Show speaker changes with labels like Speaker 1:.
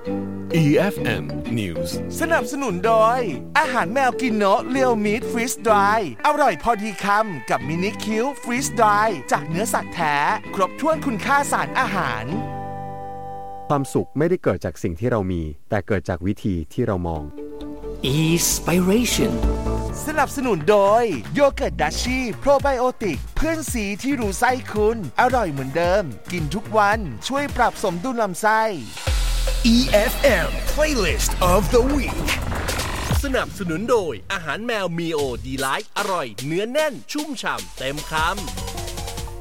Speaker 1: EFM News
Speaker 2: สนับสนุนโดยอาหารแมวกินโนะเรียวมีทฟรีสดรายอร่อยพอดีคำกับมินิคิวฟรีสดรายจากเนื้อสัตว์แท้ครบถ้วนคุณค่าสารอาหาร
Speaker 3: ความสุขไม่ได้เกิดจากสิ่งที่เรามีแต่เกิดจากวิธีที่เรามอง
Speaker 4: Inspiration
Speaker 2: สนับสนุนโดยโยเกิร์ตดัชชี่โปรไบโอติกเพื่อนสีที่รู้ไส้คุณอร่อยเหมือนเดิมกินทุกวันช่วยปรับสมดุลลำไส้
Speaker 1: EFM Playlist of the Week สนับสนุนโดยอาหารแมวมีโอดีไลท์อร่อยเนื้อแน่นชุ่มฉ่ำเต็มคำ